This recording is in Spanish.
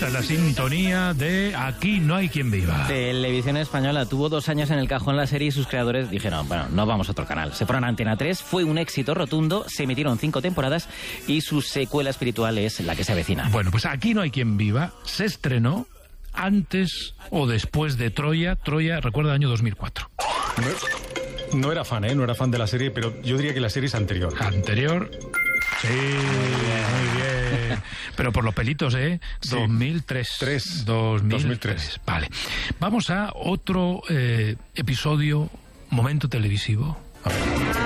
Esta es la sintonía de Aquí no hay quien viva. Televisión Española tuvo 2 años en el cajón la serie y sus creadores dijeron, bueno, no vamos a otro canal. Se fueron a Antena 3, fue un éxito rotundo, se emitieron 5 temporadas y su secuela espiritual es La que se avecina. Bueno, pues Aquí no hay quien viva se estrenó antes o después de Troya. Troya, recuerda, año 2004. No era fan, no era fan de la serie, pero yo diría que la serie es anterior. ¿Anterior? Sí, muy bien. Pero por los pelitos, ¿eh? Sí. 2003. 2003. Vale. Vamos a otro episodio, momento televisivo. A ver.